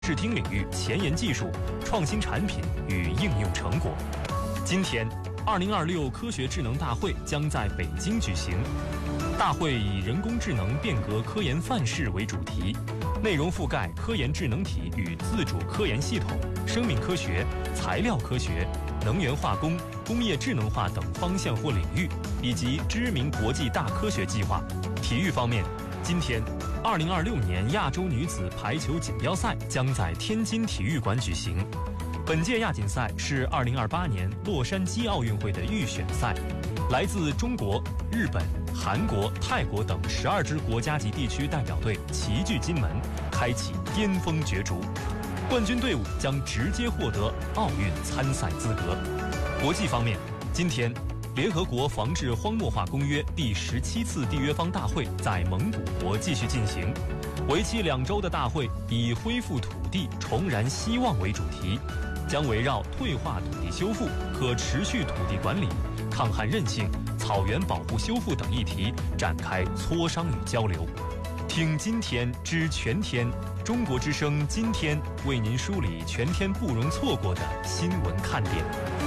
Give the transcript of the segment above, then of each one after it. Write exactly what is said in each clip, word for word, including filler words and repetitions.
视听领域前沿技术、创新产品与应用成果。今天，二零二六科学智能大会将在北京举行。大会以人工智能变革科研范式为主题，内容覆盖科研智能体与自主科研系统、生命科学、材料科学、能源化工、工业智能化等方向或领域，以及知名国际大科学计划。体育方面，今天，二零二六年亚洲女子排球锦标赛将在天津体育馆举行。本届亚锦赛是二零二八年洛杉矶奥运会的预选赛，来自中国、日本、韩国、泰国等十二支国家级地区代表队齐聚金门，开启巅峰角逐。冠军队伍将直接获得奥运参赛资格。国际方面，今天，联合国防治荒漠化公约第十七次缔约方大会在蒙古国继续进行，为期两周的大会以恢复土地、重燃希望为主题，将围绕退化土地修复、可持续土地管理、抗旱韧性、草原保护修复等议题展开磋商与交流。听今天知全天，中国之声今天为您梳理全天不容错过的新闻看点。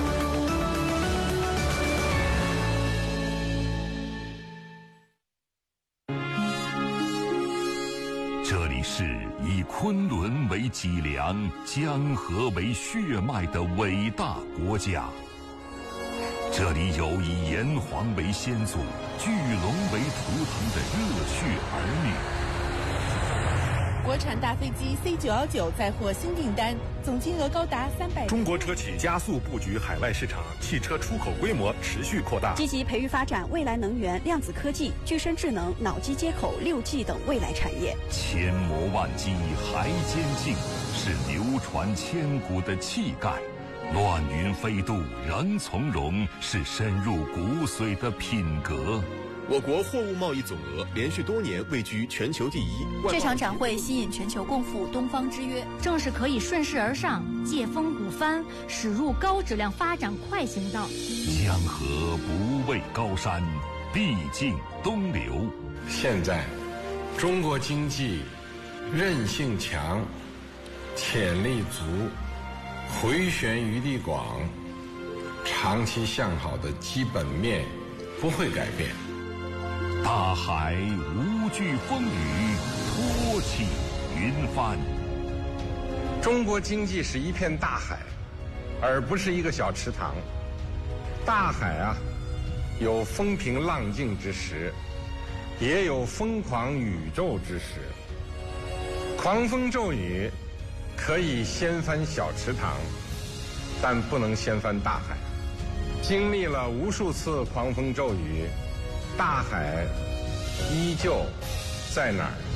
这里是以昆仑为脊梁、江河为血脉的伟大国家。这里有以炎黄为先祖、巨龙为图腾的热血儿女。 国产大飞机 C 九一九再获新订单，总金额高达三百。 中国车企加速布局海外市场，汽车出口规模持续扩大。 积极培育发展未来能源、量子科技、具身智能、脑机接口、六 G 等未来产业。 千磨万击还坚劲，是流传千古的气概。乱云飞渡仍从容，是深入骨髓的品格。 我国货物贸易总额连续多年位居全球第一。 这场展会吸引全球共赴东方之约， 正是可以顺势而上，借风鼓帆，驶入高质量发展快行道。 江河不畏高山，必经东流。 现在，中国经济韧性强，潜力足，回旋余地广，长期向好的基本面不会改变。 大海无惧风雨，托起云帆。 中国经济是一片大海，而不是一个小池塘。大海啊，有风平浪静之时，也有疯狂宇宙之时。狂风骤雨可以掀翻小池塘，但不能掀翻大海。经历了无数次狂风骤雨，大海依旧在哪儿？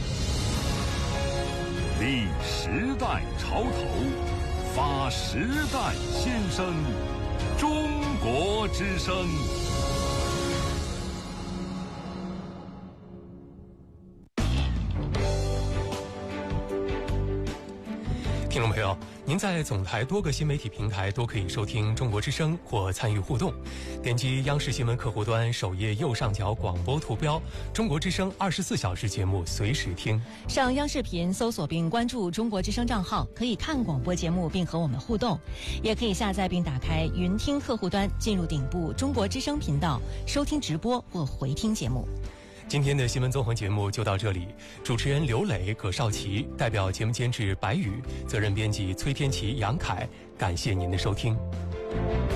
立时代潮头，发时代新声，中国之声。 听众朋友，您在总台多个新媒体平台都可以收听中国之声或参与互动。点击央视新闻客户端首页右上角广播图标，中国之声二十四小时节目随时听。 上央视频搜索并关注中国之声账号，可以看广播节目并和我们互动。也可以下载并打开云听客户端，进入顶部中国之声频道，收听直播或回听节目。 今天的新闻综合节目就到这里，主持人刘磊、葛少奇，代表节目监制白宇，责任编辑崔天琪、杨凯，感谢您的收听。